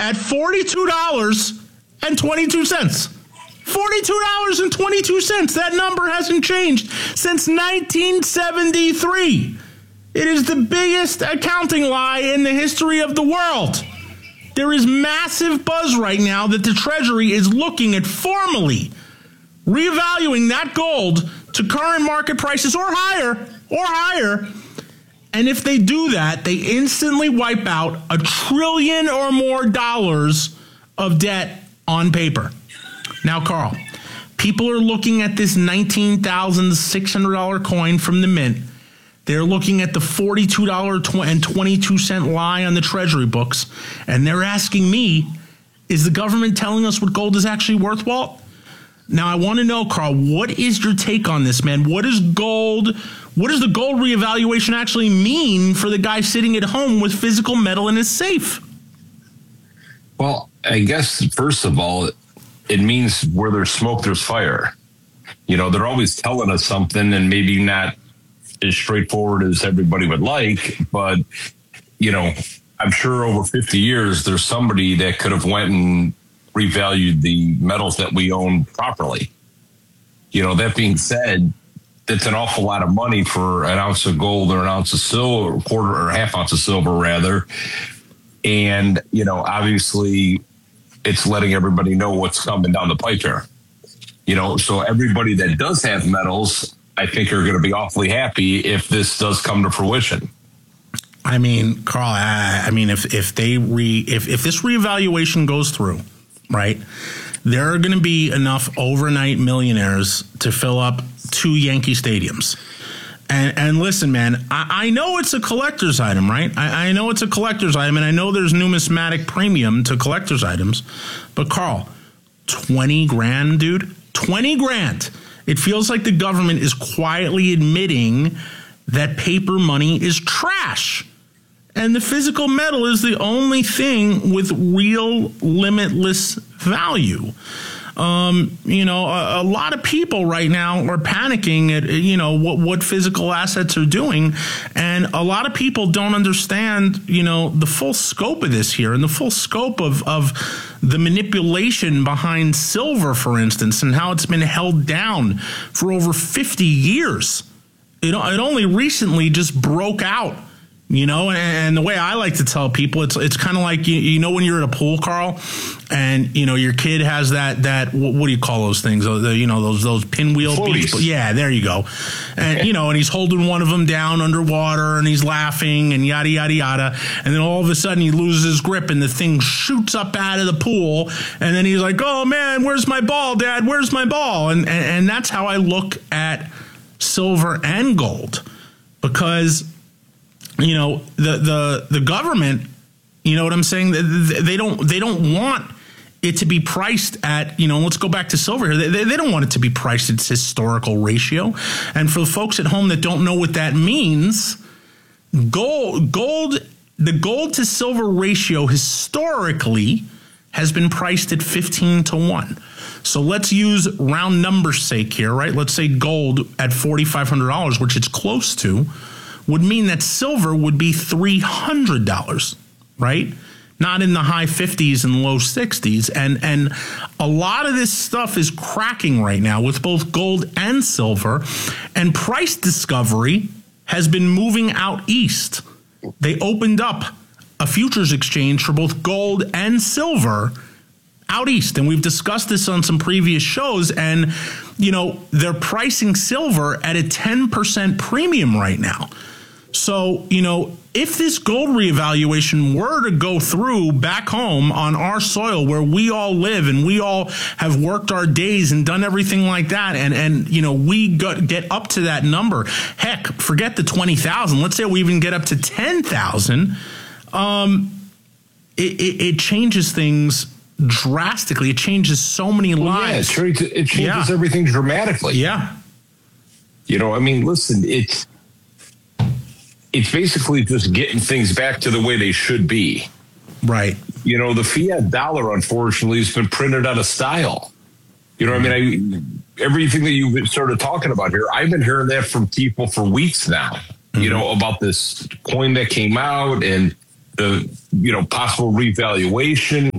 at $42.22. $42.22. That number hasn't changed since 1973. It is the biggest accounting lie in the history of the world. There is massive buzz right now that the Treasury is looking at formally reevaluating that gold to current market prices or higher. And if they do that, they instantly wipe out $1 trillion or more of debt on paper. Now, Carl, people are looking at this $19,600 coin from the mint. They're looking at the $42.22 lie on the Treasury books, and they're asking me, is the government telling us what gold is actually worth, Walt? Now, I want to know, Carl, what is your take on this, man? What does the gold reevaluation actually mean for the guy sitting at home with physical metal in his safe? Well, I guess, first of all, it means where there's smoke, there's fire. You know, they're always telling us something, and maybe not as straightforward as everybody would like, but, you know, I'm sure over 50 years, there's somebody that could have went and revalued the metals that we own properly. You know, that being said, that's an awful lot of money for an ounce of gold or an ounce of silver, a quarter or a half ounce of silver, rather. And, you know, obviously it's letting everybody know what's coming down the pipe here. You know, so everybody that does have metals, I think, are going to be awfully happy if this does come to fruition. I mean, Carl, if this reevaluation goes through, right, there are going to be enough overnight millionaires to fill up 2 Yankee stadiums. And listen, man, I know it's a collector's item, right? I know it's a collector's item, and I know there's numismatic premium to collector's items. But, Carl, 20 grand, dude, 20 grand. It feels like the government is quietly admitting that paper money is trash. And the physical metal is the only thing with real limitless value. You know, a lot of people right now are panicking at, you know, what physical assets are doing. And a lot of people don't understand, you know, the full scope of this here and the full scope of the manipulation behind silver, for instance, and how it's been held down for over 50 years. It only recently just broke out. You know, and the way I like to tell people, it's kind of like, you know, when you're at a pool, Carl, and, you know, your kid has that what do you call those things? You know, those pinwheel beach. Yeah, there you go. And, you know, and he's holding one of them down underwater and he's laughing and yada, yada, yada. And then all of a sudden he loses his grip and the thing shoots up out of the pool. And then he's like, oh, man, where's my ball, Dad? Where's my ball? And that's how I look at silver and gold, because, you know, the government, you know what I'm saying? They don't want it to be priced at, you know, let's go back to silver here. They don't want it to be priced at its historical ratio. And for the folks at home that don't know what that means, the gold to silver ratio historically has been priced at 15 to 1. So let's use round numbers sake here, right? Let's say gold at $4,500, which it's close to, would mean that silver would be $300, right? Not in the high 50s and low 60s. And a lot of this stuff is cracking right now with both gold and silver. And price discovery has been moving out east. They opened up a futures exchange for both gold and silver out east. And we've discussed this on some previous shows. And, you know, they're pricing silver at a 10% premium right now. So, you know, if this gold reevaluation were to go through back home on our soil where we all live and we all have worked our days and done everything like that, and you know, we get up to that number, heck, forget the 20,000. Let's say we even get up to 10,000. It changes things drastically. It changes so many lives. Yeah, it changes everything dramatically. Yeah. You know, I mean, listen, it's basically just getting things back to the way they should be. Right. You know, the fiat dollar, unfortunately, has been printed out of style. You know what I mean? Everything that you've started talking about here, I've been hearing that from people for weeks now, you know, about this coin that came out and the, you know, possible revaluation.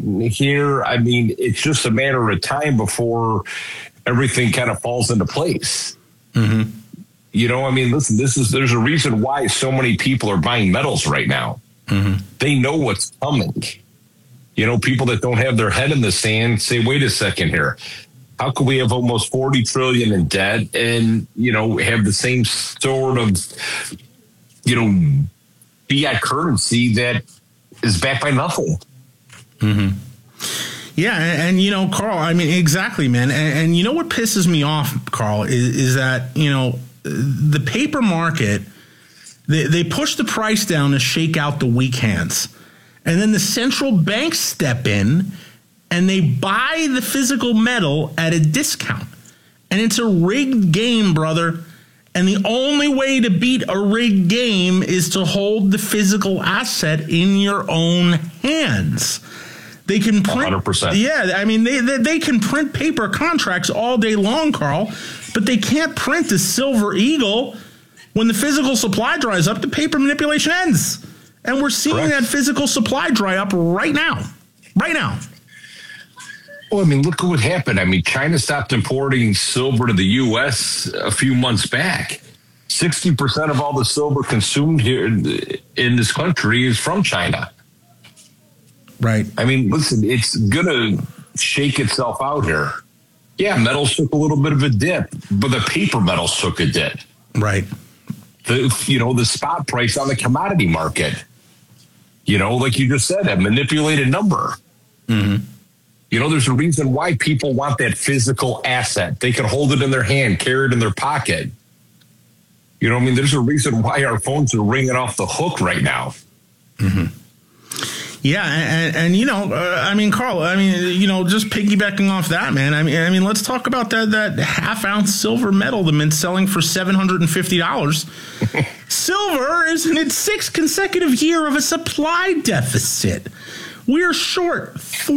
here. I mean, it's just a matter of time before everything kind of falls into place. Mm-hmm. You know, I mean, listen, there's a reason why so many people are buying metals right now. Mm-hmm. They know what's coming. You know, people that don't have their head in the sand say, wait a second here. How could we have almost 40 trillion in debt and, you know, have the same sort of, you know, fiat currency that is backed by nothing? Mm-hmm. Yeah. And, you know, Carl, I mean, exactly, man. And you know what pisses me off, Carl, is that, you know, the paper market, they push the price down to shake out the weak hands. And then the central banks step in and they buy the physical metal at a discount. And it's a rigged game, brother. And the only way to beat a rigged game is to hold the physical asset in your own hands. They can print, 100%. Yeah, I mean, they can print paper contracts all day long, Carl, but they can't print a silver eagle. When the physical supply dries up, the paper manipulation ends. And we're seeing Correct. that physical supply dry up right now. Right now. Well, I mean, look at what happened. I mean, China stopped importing silver to the U.S. a few months back. 60% of all the silver consumed here in this country is from China. Right. I mean, listen, it's going to shake itself out here. Yeah, metals took a little bit of a dip, but the paper metals took a dip. Right. The spot price on the commodity market, you know, like you just said, a manipulated number. Mm-hmm. You know, there's a reason why people want that physical asset. They can hold it in their hand, carry it in their pocket. You know, I mean, there's a reason why our phones are ringing off the hook right now. Mm-hmm. Yeah, and you know, I mean, Carl, I mean, you know, just piggybacking off that, man. I mean, let's talk about that half-ounce silver medal the mint's selling for $750. Silver is in its sixth consecutive year of a supply deficit. We're short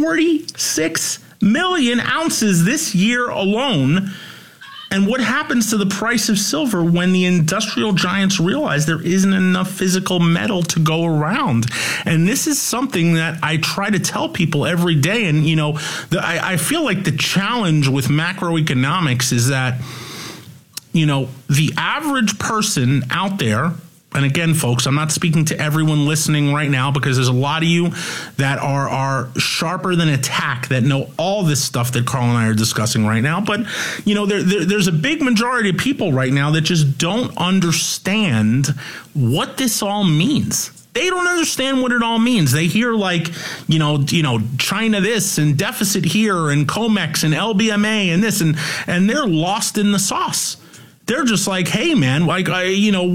46 million ounces this year alone. And what happens to the price of silver when the industrial giants realize there isn't enough physical metal to go around? And this is something that I try to tell people every day. And, you know, I feel like the challenge with macroeconomics is that, you know, the average person out there, and again, folks, I'm not speaking to everyone listening right now because there's a lot of you that are sharper than a tack that know all this stuff that Carl and I are discussing right now. But, you know, there's a big majority of people right now that just don't understand what this all means. They don't understand what it all means. They hear like, you know, China this and deficit here and COMEX and LBMA and this and they're lost in the sauce. They're just like, hey, man, like, what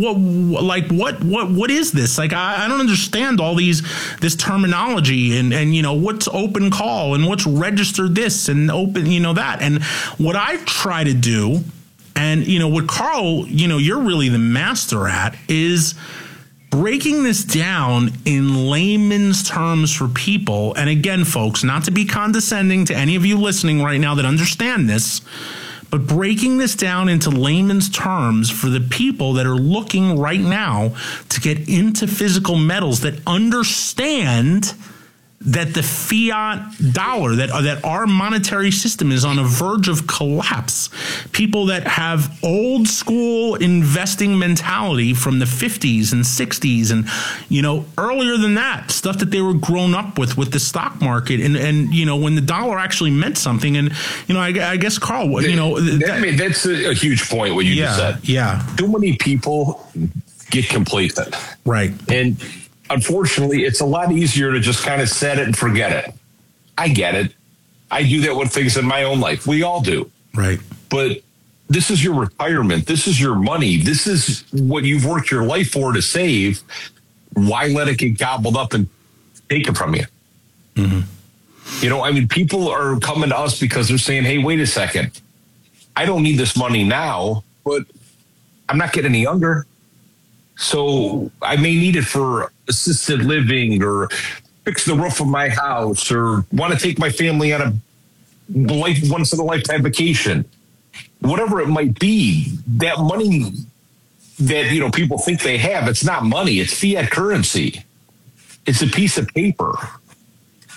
is this? Like, I don't understand all this terminology and, you know, what's open call and what's registered this and open, you know, that. And what I try to do, and, you know, what Carl, you know, you're really the master at, is breaking this down in layman's terms for people. And again, folks, not to be condescending to any of you listening right now that understand this, but breaking this down into layman's terms for the people that are looking right now to get into physical metals, that understand that the fiat dollar, that our monetary system is on a verge of collapse. People that have old school investing mentality from the 50s and 60s and, you know, earlier than that, stuff that they were grown up with the stock market and you know, when the dollar actually meant something. And, you know, I guess, Carl, you know. That's a huge point, what you just said. Yeah. Too many people get complacent. Right. And unfortunately, it's a lot easier to just kind of set it and forget it. I get it. I do that with things in my own life. We all do. Right. But this is your retirement. This is your money. This is what you've worked your life for to save. Why let it get gobbled up and taken from you? Mm-hmm. You know, I mean, people are coming to us because they're saying, hey, wait a second. I don't need this money now, but I'm not getting any younger. So I may need it for assisted living or fix the roof of my house or want to take my family on a once in a lifetime vacation. Whatever it might be, that money that, you know, people think they have, it's not money, it's fiat currency. It's a piece of paper.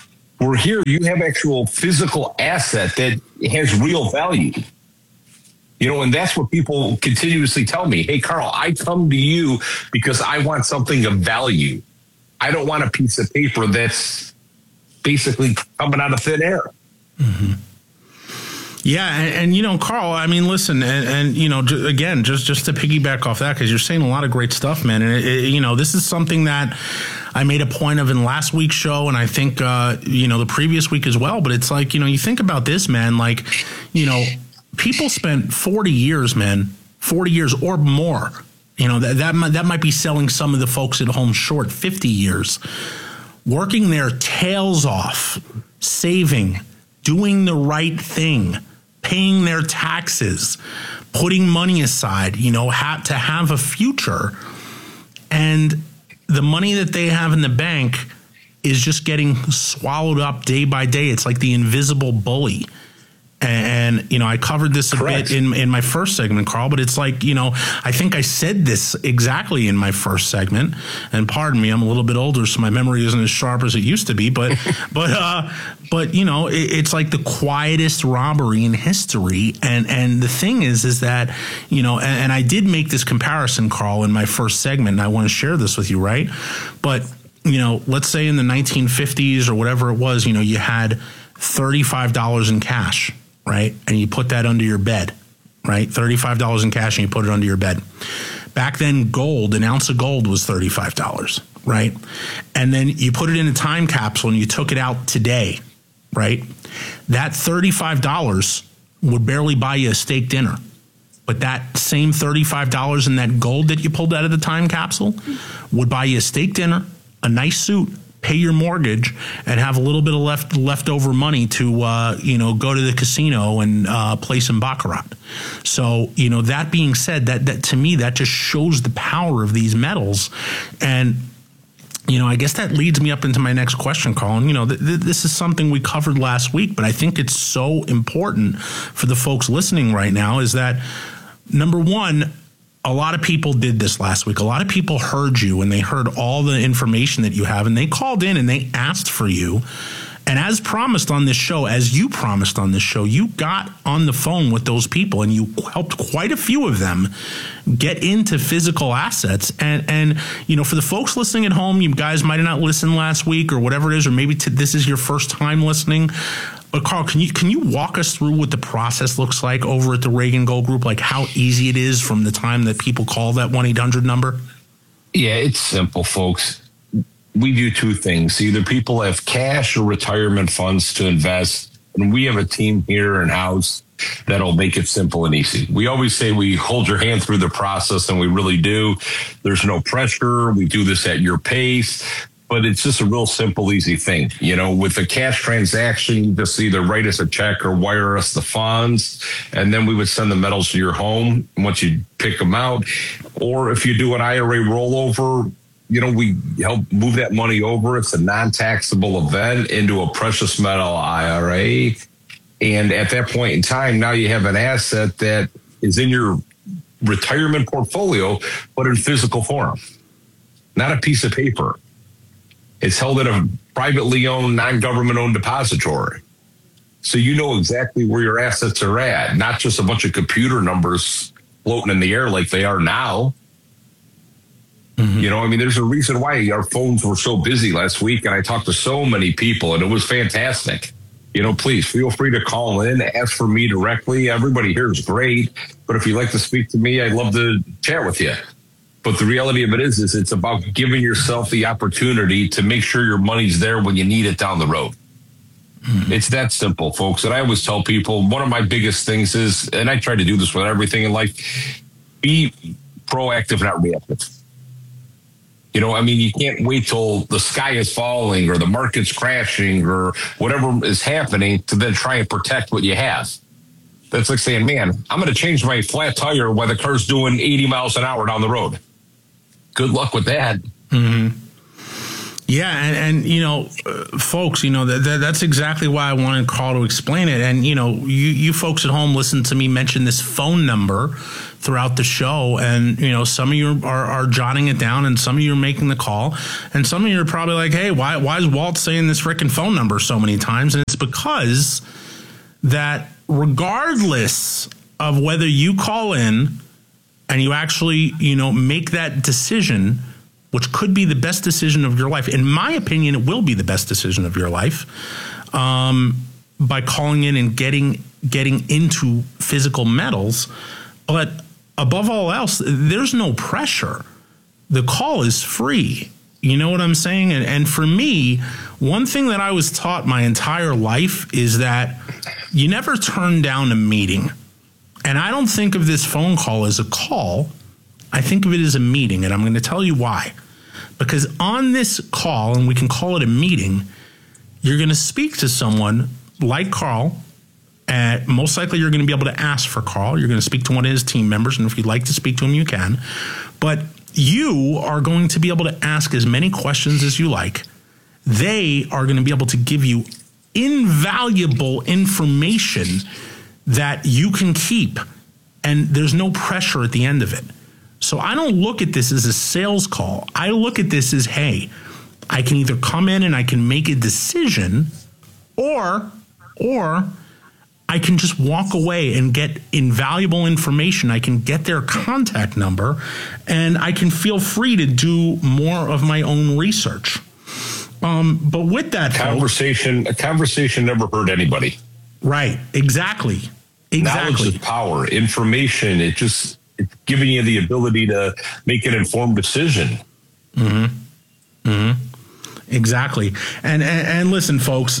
Where here you have actual physical asset that has real value. You know, and that's what people continuously tell me. Hey, Carl, I come to you because I want something of value. I don't want a piece of paper that's basically coming out of thin air. Mm-hmm. Yeah. And, you know, Carl, I mean, listen, and you know, again, just to piggyback off that, because you're saying a lot of great stuff, man. And, you know, this is something that I made a point of in last week's show, and I think, you know, the previous week as well. But it's like, you know, you think about this, man, like, you know, people spent 40 years, man, 40 years or more. You know, that might be selling some of the folks at home short, 50 years, working their tails off, saving, doing the right thing, paying their taxes, putting money aside, you know, to have a future. And the money that they have in the bank is just getting swallowed up day by day. It's like the invisible bully. And, you know, I covered this a bit in my first segment, Carl, but it's like, you know, I think I said this exactly in my first segment, and pardon me, I'm a little bit older, so my memory isn't as sharp as it used to be, but, you know, it's like the quietest robbery in history. And the thing is that, you know, and I did make this comparison, Carl, in my first segment, and I want to share this with you, right? But, you know, let's say in the 1950s or whatever it was, you know, you had $35 in cash, right? And you put that under your bed, right? $35 in cash and you put it under your bed. Back then, gold, an ounce of gold was $35, right? And then you put it in a time capsule and you took it out today, right? That $35 would barely buy you a steak dinner. But that same $35 in that gold that you pulled out of the time capsule would buy you a steak dinner, a nice suit, pay your mortgage, and have a little bit of leftover money to, you know, go to the casino and play some baccarat. So, you know, that being said, that to me, that just shows the power of these metals. And, you know, I guess that leads me up into my next question, Colin. You know, this is something we covered last week, but I think it's so important for the folks listening right now is that, number one, a lot of people did this last week. A lot of people heard you and they heard all the information that you have, and they called in and they asked for you. And as promised on this show, as you promised on this show, you got on the phone with those people and you helped quite a few of them get into physical assets. And you know, for the folks listening at home, you guys might have not listened last week or whatever it is, or maybe this is your first time listening. But Carl, can you walk us through what the process looks like over at the Reagan Gold Group, like how easy it is from the time that people call that 1-800 number? Yeah, it's simple, folks. We do two things. Either people have cash or retirement funds to invest, and we have a team here in-house that'll make it simple and easy. We always say we hold your hand through the process, and we really do. There's no pressure. We do this at your pace. But it's just a real simple, easy thing. You know, with a cash transaction, just either write us a check or wire us the funds, and then we would send the metals to your home once you pick them out. Or if you do an IRA rollover, you know, we help move that money over. It's a non-taxable event into a precious metal IRA. And at that point in time, now you have an asset that is in your retirement portfolio, but in physical form, not a piece of paper. It's held in a privately owned, non-government owned depository. So you know exactly where your assets are at, not just a bunch of computer numbers floating in the air like they are now. Mm-hmm. You know, I mean, there's a reason why our phones were so busy last week, and I talked to so many people, and it was fantastic. You know, please feel free to call in, ask for me directly. Everybody here is great, but if you'd like to speak to me, I'd love to chat with you. But the reality of it is it's about giving yourself the opportunity to make sure your money's there when you need it down the road. Mm-hmm. It's that simple, folks. And I always tell people, one of my biggest things is, and I try to do this with everything in life, be proactive, not reactive. You know, I mean, you can't wait till the sky is falling or the market's crashing or whatever is happening to then try and protect what you have. That's like saying, man, I'm going to change my flat tire while the car's doing 80 miles an hour down the road. Good luck with that. Mm-hmm. Yeah, and you know, folks, you know, that's exactly why I wanted Carl to explain it. And, you know, you folks at home listen to me mention this phone number throughout the show. And, you know, some of you are jotting it down, and some of you are making the call. And some of you are probably like, hey, why is Walt saying this frickin' phone number so many times? And it's because that regardless of whether you call in and you actually, you know, make that decision, which could be the best decision of your life. In my opinion, it will be the best decision of your life, by calling in and getting into physical metals. But above all else, there's no pressure. The call is free. You know what I'm saying? And for me, one thing that I was taught my entire life is that you never turn down a meeting. And I don't think of this phone call as a call. I think of it as a meeting, and I'm going to tell you why. Because on this call, and we can call it a meeting, you're going to speak to someone like Carl, and most likely you're going to be able to ask for Carl. You're going to speak to one of his team members, and if you'd like to speak to him, you can. But you are going to be able to ask as many questions as you like. They are going to be able to give you invaluable information that you can keep, and there's no pressure at the end of it. So I don't look at this as a sales call. I look at this as, hey, I can either come in and I can make a decision, or I can just walk away and get invaluable information. I can get their contact number, and I can feel free to do more of my own research. But with that, a conversation never hurt anybody. Right. Exactly. Knowledge is power. Information, it's giving you the ability to make an informed decision. Mm-hmm. Mm-hmm. Exactly. And listen, folks,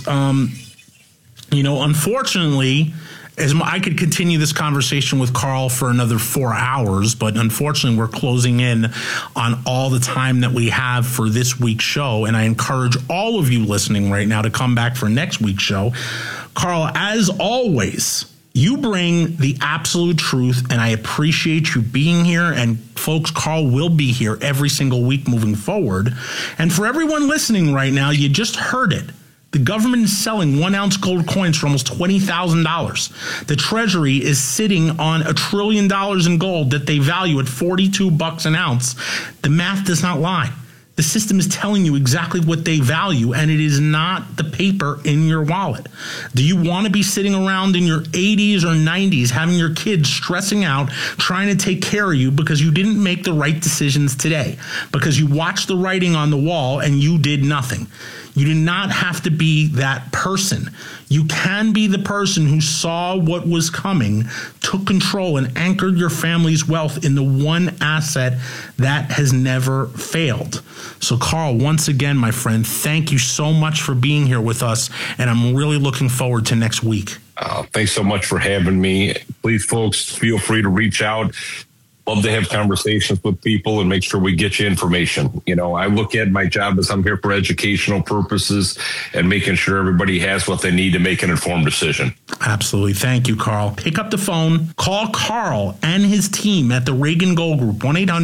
you know, unfortunately, I could continue this conversation with Carl for another 4 hours, but unfortunately we're closing in on all the time that we have for this week's show. And I encourage all of you listening right now to come back for next week's show. Carl, as always, you bring the absolute truth, and I appreciate you being here. And folks, Carl will be here every single week moving forward. And for everyone listening right now, you just heard it. The government is selling 1-ounce gold coins for almost $20,000. The Treasury is sitting on $1 trillion in gold that they value at $42 an ounce. The math does not lie. The system is telling you exactly what they value, and it is not the paper in your wallet. Do you want to be sitting around in your 80s or 90s having your kids stressing out, trying to take care of you because you didn't make the right decisions today, because you watched the writing on the wall and you did nothing? You did not have to be that person. You can be the person who saw what was coming, took control, and anchored your family's wealth in the one asset that has never failed. So, Carl, once again, my friend, thank you so much for being here with us, and I'm really looking forward to next week. Thanks so much for having me. Please, folks, feel free to reach out. Love to have conversations with people and make sure we get you information. You know, I look at my job as I'm here for educational purposes and making sure everybody has what they need to make an informed decision. Absolutely. Thank you, Carl. Pick up the phone, call Carl and his team at the Reagan Gold Group,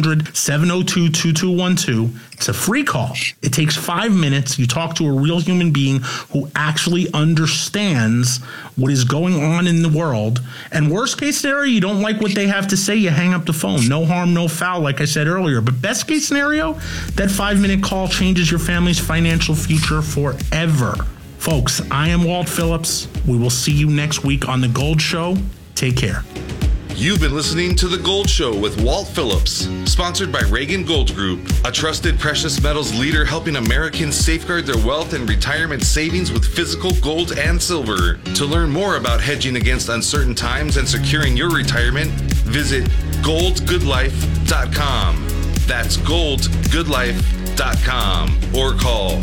1-800-702-2212. It's a free call. It takes 5 minutes. You talk to a real human being who actually understands what is going on in the world. And worst case scenario, you don't like what they have to say, you hang up the phone. No harm, no foul, like I said earlier. But best case scenario, that 5-minute call changes your family's financial future forever. Folks, I am Walt Phillips. We will see you next week on The Gold Show. Take care. You've been listening to The Gold Show with Walt Phillips, sponsored by Reagan Gold Group, a trusted precious metals leader helping Americans safeguard their wealth and retirement savings with physical gold and silver. To learn more about hedging against uncertain times and securing your retirement, visit goldgoodlife.com. That's goldgoodlife.com, or call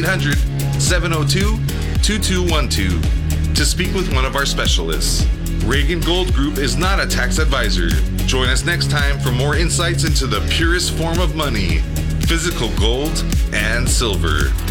800-702-2212 to speak with one of our specialists. Reagan Gold Group is not a tax advisor. Join us next time for more insights into the purest form of money, physical gold and silver.